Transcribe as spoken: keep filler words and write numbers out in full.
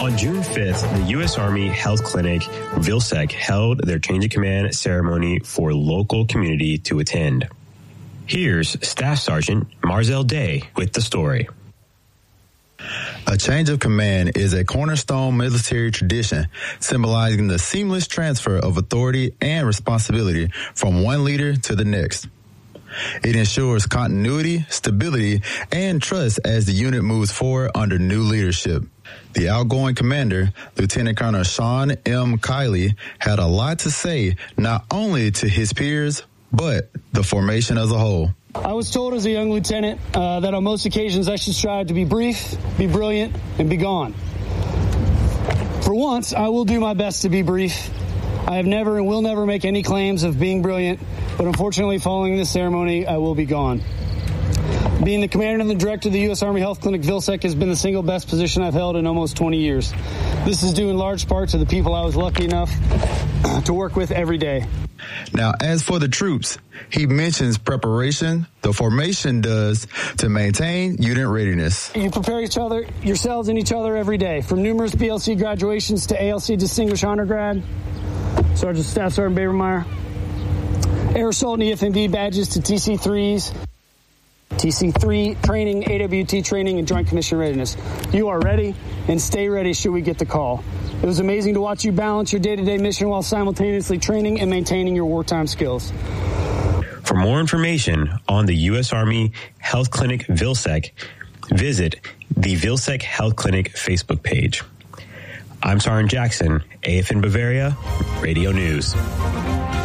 On June fifth, the U S Army Health Clinic Vilseck held their change of command ceremony for local community to attend. Here's Staff Sergeant Marzell Day with the story. A change of command is a cornerstone military tradition symbolizing the seamless transfer of authority and responsibility from one leader to the next. It ensures continuity, stability, and trust as the unit moves forward under new leadership. The outgoing commander, Lieutenant Colonel Sean M. Kiley, had a lot to say not only to his peers, but the formation as a whole. I was told as a young lieutenant uh, that on most occasions I should strive to be brief, be brilliant, and be gone. For once, I will do my best to be brief. I have never and will never make any claims of being brilliant, but unfortunately, following this ceremony, I will be gone. Being the commander and the director of the U S Army Health Clinic Vilseck has been the single best position I've held in almost twenty years. This is due in large part to the people I was lucky enough to work with every day. Now, as for the troops, he mentions preparation the formation does to maintain unit readiness. You prepare each other, yourselves and each other every day, from numerous B L C graduations to A L C Distinguished Honor Grad, Sergeant Staff Sergeant Babermeyer, Air Assault and E F M V badges to T C threes, T C three training, A W T training, and Joint Commission readiness. You are ready, and stay ready should we get the call. It was amazing to watch you balance your day-to-day mission while simultaneously training and maintaining your wartime skills. For more information on the U S Army Health Clinic Vilseck, visit the Vilseck Health Clinic Facebook page. I'm Sergeant Jackson, A F N Bavaria, Radio News.